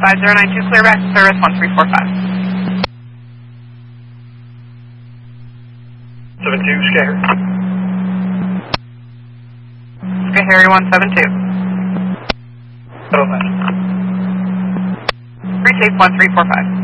5092, clear back to service 1345. 72, Sky Harry. Sky Harry 172. Settlement. Reshape 1345.